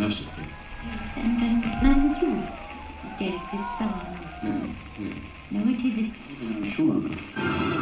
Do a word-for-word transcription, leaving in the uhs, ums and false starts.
masterfully. Yes, and um, mine too. Derek, this star nonsense. Mm, mm. No, it isn't. I'm sure of it.